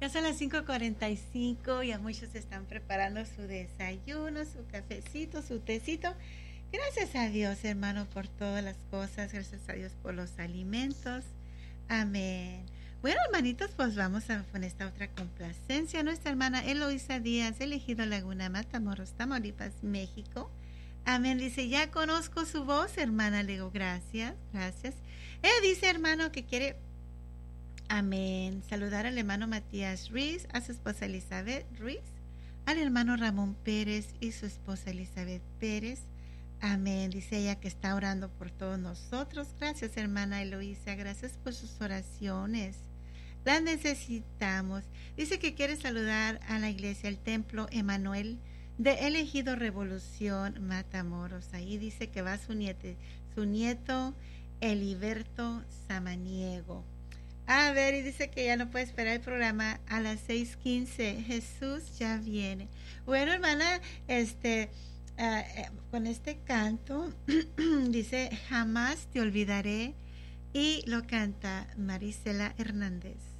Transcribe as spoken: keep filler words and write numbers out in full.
Ya son las cinco cuarenta y cinco, ya muchos están preparando su desayuno, su cafecito, su tecito. Gracias a Dios, hermano, por todas las cosas. Gracias a Dios por los alimentos. Amén. Bueno, hermanitos, pues vamos a con esta otra complacencia. Nuestra hermana Eloisa Díaz, elegido Laguna, Matamoros, Tamaulipas, México. Amén. Dice, ya conozco su voz, hermana. Le digo, gracias, gracias. Ella dice, hermano, que quiere... Amén. Saludar al hermano Matías Ruiz, a su esposa Elizabeth Ruiz, al hermano Ramón Pérez y su esposa Elizabeth Pérez. Amén. Dice ella que está orando por todos nosotros. Gracias, hermana Eloísa. Gracias por sus oraciones. Las necesitamos. Dice que quiere saludar a la iglesia, el templo Emanuel de Elegido Revolución, Matamoros. Ahí dice que va su nieto, su nieto Eliberto Samaniego. A ver, y dice que ya no puede esperar el programa a las seis quince. Jesús ya viene. Bueno, hermana, este, uh, con este canto, dice, jamás te olvidaré, y lo canta Marisela Hernández.